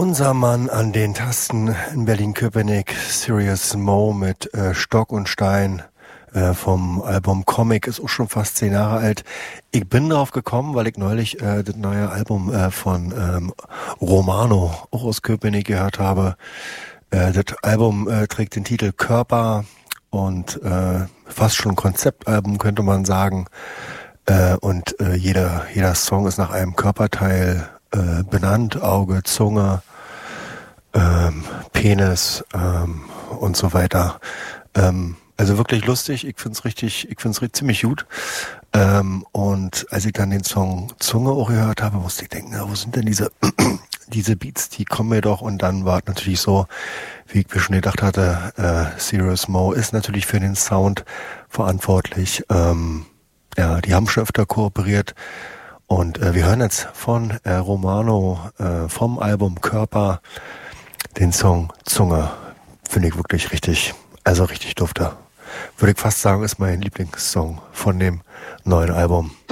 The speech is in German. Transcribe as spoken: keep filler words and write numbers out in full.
Unser Mann an den Tasten in Berlin-Köpenick, Serious Mo mit äh, Stock und Stein äh, vom Album Comic, ist auch schon fast zehn Jahre alt. Ich bin drauf gekommen, weil ich neulich äh, das neue Album äh, von ähm, Romano, auch aus Köpenick, gehört habe. Äh, das Album äh, trägt den Titel Körper und äh, fast schon ein Konzeptalbum, könnte man sagen. Äh, und äh, jeder, jeder Song ist nach einem Körperteil äh, benannt, Auge, Zunge, ähm, Penis ähm, und so weiter. Ähm, also wirklich lustig, ich find's richtig, ich find's richtig, ziemlich gut. Ähm, und als ich dann den Song Zunge auch gehört habe, musste ich denken, na, wo sind denn diese diese Beats, die kommen mir doch. Und dann war es natürlich so, wie ich mir schon gedacht hatte, äh, Serious Mo ist natürlich für den Sound verantwortlich. Ähm, ja, die haben schon öfter kooperiert. Und äh, wir hören jetzt von äh, Romano äh, vom Album Körper den Song Zunge. Finde ich wirklich richtig, also richtig dufte. Würde ich fast sagen, ist mein Lieblingssong von dem neuen Album.